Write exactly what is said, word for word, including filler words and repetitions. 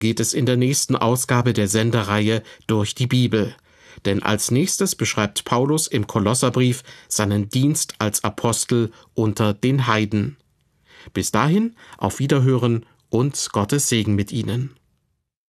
geht es in der nächsten Ausgabe der Sendereihe Durch die Bibel. Denn als nächstes beschreibt Paulus im Kolosserbrief seinen Dienst als Apostel unter den Heiden. Bis dahin, auf Wiederhören und Gottes Segen mit Ihnen.